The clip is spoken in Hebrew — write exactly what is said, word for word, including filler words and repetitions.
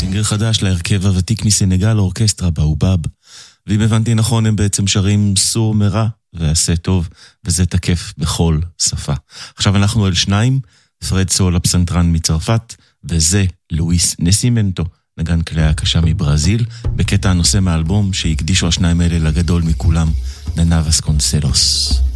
סינגל חדש להרכב הוותיק מסנגל, אורקסטרה באובאב. ואם הבנתי נכון, הם בעצם שרים סור מרע ועשה טוב, וזה תקף בכל שפה. עכשיו אנחנו על שניים, פרד סול הפסנתרן מצרפת, וזה לואיס נסימנטו, נגן כלי הקשה מברזיל, בקטע הנושא מהאלבום שהקדישו השניים האלה לגדול מכולם, ננה וסקונסלוס.